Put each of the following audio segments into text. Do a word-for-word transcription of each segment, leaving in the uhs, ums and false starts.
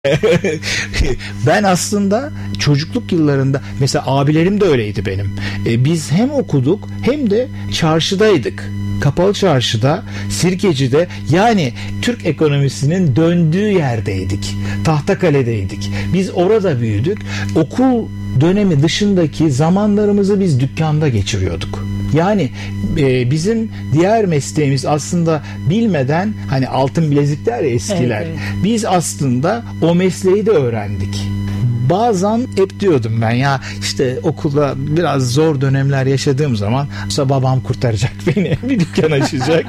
Ben aslında çocukluk yıllarında mesela abilerim de öyleydi benim. E, biz hem okuduk hem de çarşıdaydık. Kapalı Çarşı'da, Sirkeci'de, yani Türk ekonomisinin döndüğü yerdeydik. Tahtakale'deydik. Biz orada büyüdük. Okul dönemi dışındaki zamanlarımızı biz dükkanda geçiriyorduk. Yani e, bizim diğer mesleğimiz aslında bilmeden, hani altın bilezikler ya eskiler. Evet, evet. Biz aslında o mesleği de öğrendik. Bazen hep diyordum ben, ya işte okulda biraz zor dönemler yaşadığım zaman işte babam kurtaracak beni, bir dükkan açacak.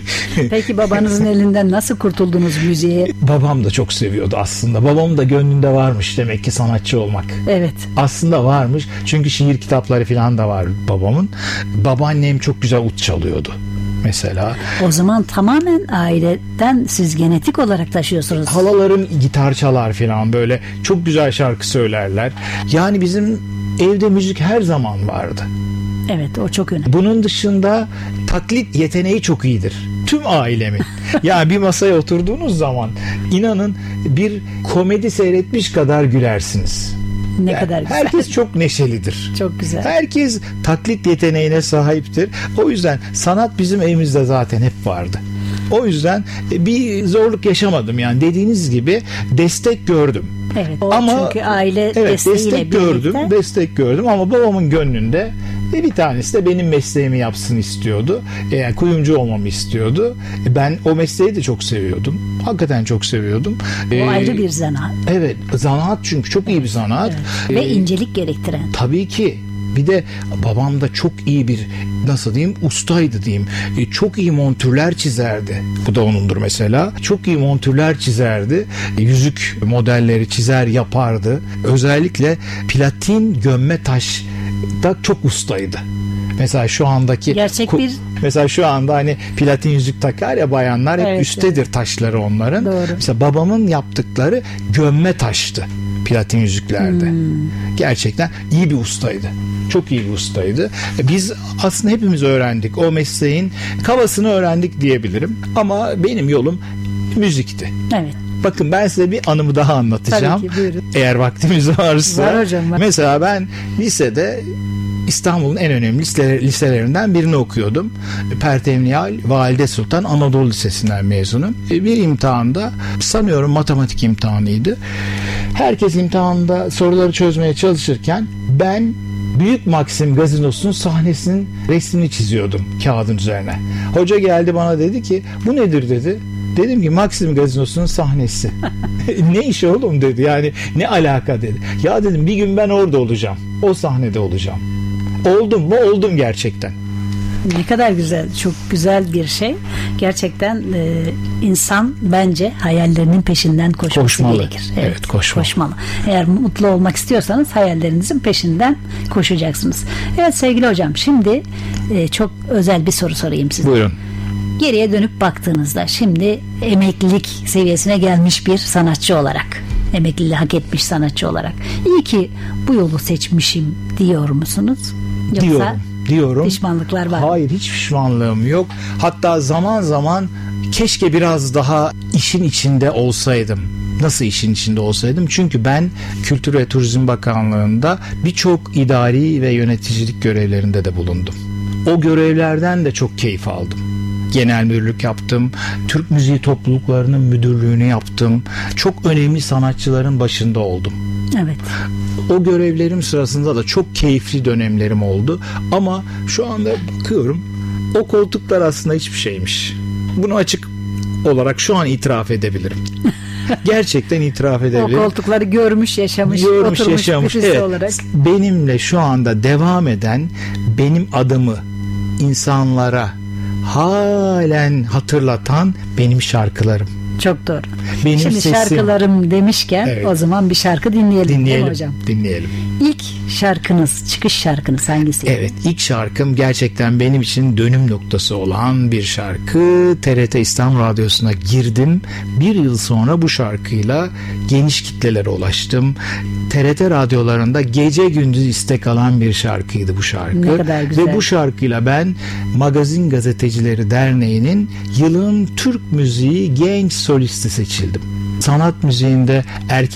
Peki babanızın elinden nasıl kurtuldunuz müziğe? Babam da çok seviyordu aslında. Babam da gönlünde varmış demek ki sanatçı olmak. Evet. Aslında varmış. Çünkü şiir kitapları falan da var babamın. Babaannem çok güzel ut çalıyordu mesela. O zaman tamamen aileden siz genetik olarak taşıyorsunuz. Halalarım gitar çalar falan, böyle çok güzel şarkı söylerler. Yani bizim evde müzik her zaman vardı. Evet, o çok önemli. Bunun dışında taklit yeteneği çok iyidir. Tüm ailemin. Yani bir masaya oturduğunuz zaman inanın bir komedi seyretmiş kadar gülersiniz. Ne yani kadar güzel. Herkes çok neşelidir. Çok güzel. Herkes taklit yeteneğine sahiptir. O yüzden sanat bizim evimizde zaten hep vardı. O yüzden bir zorluk yaşamadım. Yani dediğiniz gibi destek gördüm. Evet. Ama çünkü aile evet, desteğiyle destek birlikte... gördüm, destek gördüm ama babamın gönlünde bir tanesi de benim mesleğimi yapsın istiyordu. Yani kuyumcu olmamı istiyordu. Ben o mesleği de çok seviyordum. Hakikaten çok seviyordum. O ee, ayrı bir zanaat. Evet, zanaat çünkü çok iyi bir zanaat. Evet. Ve ee, incelik gerektiren. Tabii ki. Bir de babam da çok iyi bir, nasıl diyeyim, ustaydı diyeyim. E, çok iyi montürler çizerdi. Bu da onundur mesela. Çok iyi montürler çizerdi. E, yüzük modelleri çizer yapardı. Özellikle platin gömme taş da çok ustaydı. Mesela şu andaki gerçek bir mesela şu anda hani platin yüzük takar ya bayanlar, hep evet, üsttedir evet. Taşları onların. Doğru. Mesela babamın yaptıkları gömme taştı platin yüzüklerde. Hmm. Gerçekten iyi bir ustaydı. Çok iyi bir ustaydı. Biz aslında hepimiz öğrendik. O mesleğin kavasını öğrendik diyebilirim. Ama benim yolum müzikti. Evet. Bakın ben size bir anımı daha anlatacağım. Tabii ki, buyurun. Eğer vaktimiz varsa. Var hocam. Var. Mesela ben lisede İstanbul'un en önemli liselerinden birini okuyordum. Pertemniyal Valide Sultan Anadolu Lisesi'nden mezunum. Bir imtihanda, sanıyorum matematik imtihanıydı. Herkes imtihanda soruları çözmeye çalışırken ben Büyük Maxim Gazinosu'nun sahnesinin resmini çiziyordum kağıdın üzerine. Hoca geldi bana, dedi ki bu nedir dedi. Dedim ki Maxim Gazinosu'nun sahnesi. Ne iş oğlum dedi, yani ne alaka dedi. Ya dedim bir gün ben orada olacağım. O sahnede olacağım. Oldum mu? Oldum gerçekten. Ne kadar güzel, çok güzel bir şey. Gerçekten e, insan bence hayallerinin peşinden koşması koşmalı. gerekir. Evet, evet koşmalı. koşmalı. Eğer mutlu olmak istiyorsanız hayallerinizin peşinden koşacaksınız. Evet sevgili hocam, şimdi e, çok özel bir soru sorayım size. Buyurun. Geriye dönüp baktığınızda şimdi emeklilik seviyesine gelmiş bir sanatçı olarak, emekliliği hak etmiş sanatçı olarak, iyi ki bu yolu seçmişim diyor musunuz? Yoksa diyorum. Diyorum. Pişmanlıklar var. Hayır, hiç pişmanlığım yok. Hatta zaman zaman keşke biraz daha işin içinde olsaydım. Nasıl işin içinde olsaydım? Çünkü ben Kültür ve Turizm Bakanlığı'nda birçok idari ve yöneticilik görevlerinde de bulundum. O görevlerden de çok keyif aldım. Genel müdürlük yaptım. Türk müziği topluluklarının müdürlüğünü yaptım. Çok önemli sanatçıların başında oldum. Evet. O görevlerim sırasında da çok keyifli dönemlerim oldu. Ama şu anda bakıyorum, o koltuklar aslında hiçbir şeymiş. Bunu açık olarak şu an itiraf edebilirim. Gerçekten itiraf edebilirim. O koltukları görmüş, yaşamış, görmüş, oturmuş yaşamış. birisi Evet. olarak. Benimle şu anda devam eden, benim adımı insanlara halen hatırlatan benim şarkılarım. Çok doğru. Benim Şimdi sesim. Şarkılarım demişken evet. O zaman bir şarkı dinleyelim. Dinleyelim. Değil mi hocam? Dinleyelim. İlk şarkınız, çıkış şarkınız hangisi? Evet, ilk şarkım gerçekten benim için dönüm noktası olan bir şarkı. T R T İstanbul Radyosu'na girdim. Bir yıl sonra bu şarkıyla geniş kitlelere ulaştım. T R T radyolarında gece gündüz istek alan bir şarkıydı bu şarkı. Ne kadar güzel. Ve bu şarkıyla ben Magazin Gazetecileri Derneği'nin yılın Türk müziği genç solisti seçildim. sanat müziğinde erkek